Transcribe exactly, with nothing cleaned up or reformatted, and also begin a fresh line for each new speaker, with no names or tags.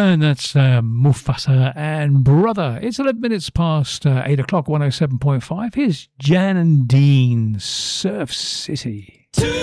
And that's uh, Mufasa and Brother. It's eleven minutes past uh, eight o'clock, one oh seven point five. Here's Jan and Dean, Surf City.